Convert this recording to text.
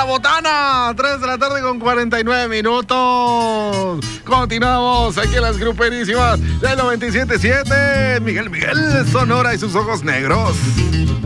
botana. 3 de la tarde con 49 minutos. Continuamos aquí en las gruperísimas del 97.7. Miguel, Sonora y sus ojos negros.